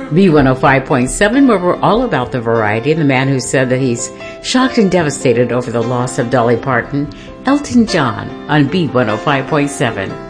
B105.7, where we're all about the variety, and the man who said that he's shocked and devastated over the loss of Dolly Parton, Elton John, on B105.7.